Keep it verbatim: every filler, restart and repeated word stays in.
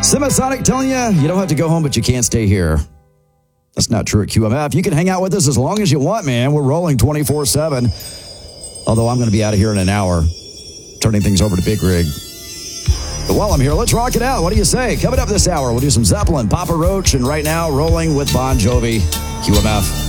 Semisonic telling you, you don't have to go home, but you can't stay here. That's not true at Q M F. You can hang out with us as long as you want, man. We're rolling twenty-four seven. Although I'm going to be out of here in an hour, turning things over to Big Rig. But while I'm here, let's rock it out. What do you say? Coming up this hour, we'll do some Zeppelin, Papa Roach, and right now, rolling with Bon Jovi. Q M F.